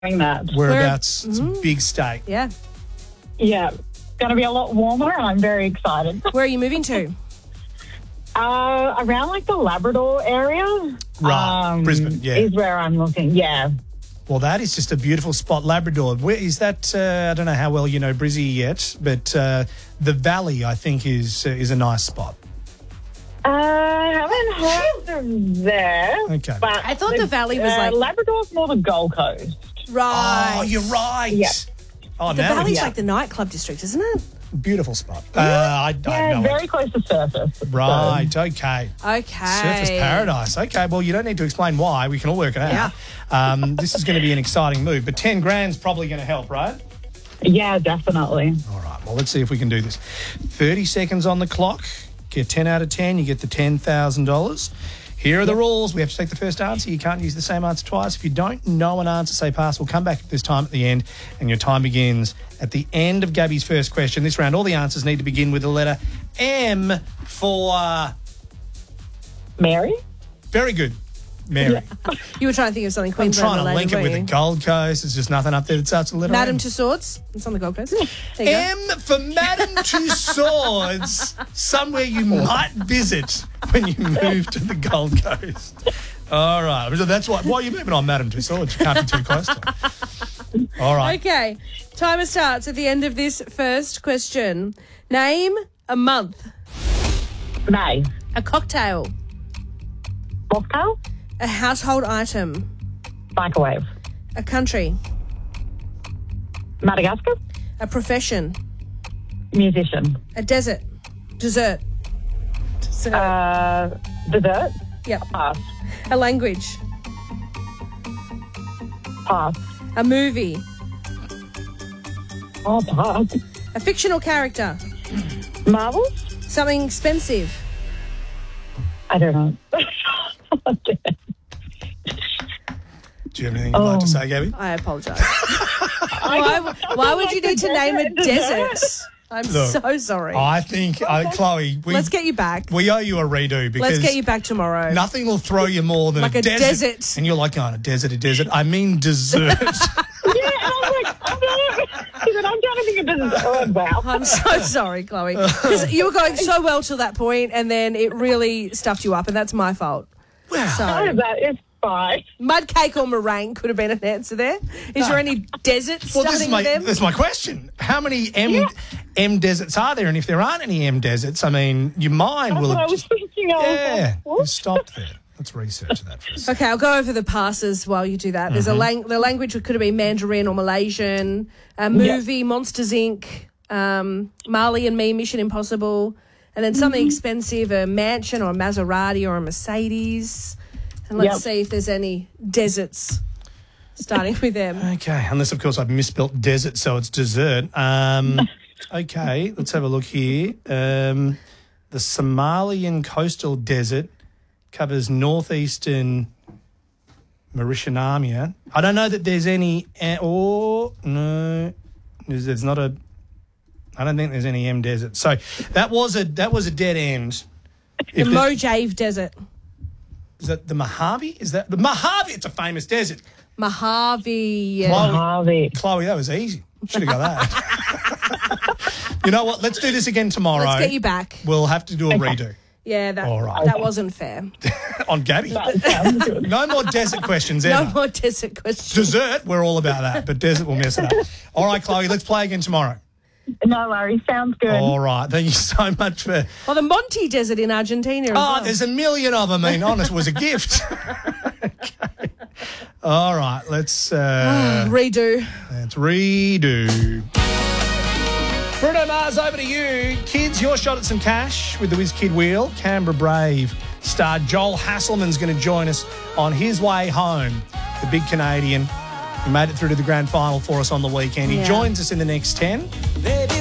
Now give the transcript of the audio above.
that. Whereabouts? It's a big state. Yeah. Yeah, it's going to be a lot warmer, and I'm very excited. Where are you moving to? Around like the Labrador area. Right, Brisbane, yeah. Is where I'm looking, yeah. Well, that is just a beautiful spot, Labrador. Where is that? I don't know how well you know Brizzy yet, but the Valley, I think, is a nice spot. I haven't heard of there. Okay. But I thought the Valley was like... Labrador's more the Gold Coast. Right. Oh, you're right. Yeah. Oh, The now Valley's Yeah. like the nightclub district, isn't it? beautiful spot. I know very it. close to Surface. Right, okay. Okay. Surface Paradise. Okay, well, you don't need to explain why. We can all work it out. This is going to be an exciting move, but 10 grand's probably going to help, right? Yeah, definitely. All right, well, let's see if we can do this. 30 seconds on the clock. Get 10 out of 10, you get the $10,000. Here are the rules. We have to take the first answer. You can't use the same answer twice. If you don't know an answer, say pass. We'll come back this time at the end, and your time begins at the end of Gabby's first question. This round, all the answers need to begin with the letter M for... Mary? Very good, Mary. Yeah. You were trying to think of something I'm Queensland trying to related, link it with weren't the you? Gold Coast. There's just nothing up there that starts with the letter Madame M. Tussauds. It's on the Gold Coast. There you go. M for Madame Tussauds, somewhere you might visit when you move to the Gold Coast. All right. That's why are you moving on Madame Tussauds? You can't be too close to it. All right. Okay. Timer starts at the end of this first question. Name a month. May. A cocktail. Mocktail? A household item. Microwave. A country. Madagascar? A profession. Musician. A desert. Dessert. Dessert? Yep. Pass. A language. Pass. A movie. Oh, pass. A fictional character. Marvel? Something expensive. I don't know. Do you have anything you'd like to say, Gabby? I apologise. why would you need to name a desert? I'm so sorry. I think, Chloe, Let's get you back. we owe you a redo because Let's get you back tomorrow. nothing will throw you more than Like a desert. And you're like, oh, a desert. I mean dessert. Yeah, and I was like, I'm trying to think of business. Oh, wow. I'm so sorry, Chloe. Because you were going so well till that point, and then it really stuffed you up, and that's my fault. Wow. So, That is fine. mud cake or meringue could have been an answer there. Is there any deserts Well, this starting with them? is my question. How many M deserts are there? And if there aren't any M deserts, I mean, your mind That's will what I have was just... thinking. I was Yeah, like, you what? stopped there. Let's research that for a second. Okay, I'll go over the passes while you do that. There's the language could have been Mandarin or Malaysian. A movie, Monsters Inc., Marley and Me, Mission Impossible, and then something expensive, a mansion or a Maserati or a Mercedes. And let's see if there's any deserts starting with them. Okay, unless, of course, I've misspelt desert, so it's dessert. Okay, let's have a look here. The Somalian coastal desert covers northeastern Mauritania. I don't know that there's any... no, there's not a... I don't think there's any M desert. So that was a dead end. The Mojave Desert. Is that the Mojave? Is that the Mojave? It's a famous desert. Mojave. Chloe, that was easy. Should have got that. You know what? Let's do this again tomorrow. Let's get you back. We'll have to do a redo Yeah, All right. that wasn't fair. on Gabby. That sounds good. No more desert questions ever. No more desert questions. Dessert, we're all about that, but desert will mess it up. All right, Chloe, let's play again tomorrow. No worries. Sounds good. All right. Thank you so much for... Well, the Monte Desert in Argentina as well. there's a million of them. I mean, honest, was a gift. Okay. All right, let's Redo. redo. Bruno Mars, over to you. Kids, your shot at some cash with the Whiz Kid Wheel. Canberra Brave star Joel Hasselman's going to join us on his way home. The big Canadian who made it through to the grand final for us on the weekend. He Yeah. joins us in the next 10. Baby,